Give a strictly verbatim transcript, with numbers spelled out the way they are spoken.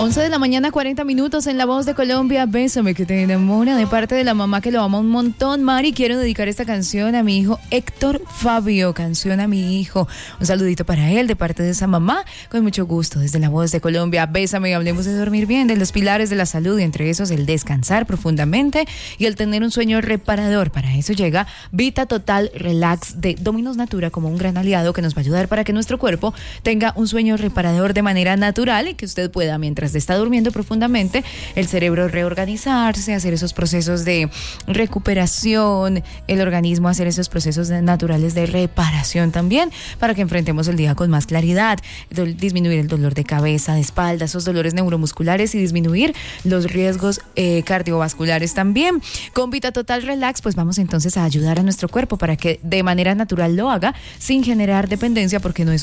once de la mañana, cuarenta minutos en La Voz de Colombia. Bésame que te enamora, de parte de la mamá que lo ama un montón. Mari, quiero dedicar esta canción a mi hijo Héctor Fabio, canción a mi hijo. Un saludito para él de parte de esa mamá, con mucho gusto, desde La Voz de Colombia. Bésame y hablemos de dormir bien, de los pilares de la salud, y entre esos el descansar profundamente y el tener un sueño reparador. Para eso llega Vita Total Relax de Dominos Natura como un gran aliado que nos va a ayudar para que nuestro cuerpo tenga un sueño reparador de manera natural y que usted pueda, mientras está durmiendo profundamente, el cerebro reorganizarse, hacer esos procesos de recuperación, el organismo hacer esos procesos naturales de reparación también, para que enfrentemos el día con más claridad, disminuir el dolor de cabeza, de espalda, esos dolores neuromusculares y disminuir los riesgos eh, cardiovasculares también. Con Vita Total Relax, pues vamos entonces a ayudar a nuestro cuerpo para que de manera natural lo haga sin generar dependencia, porque no es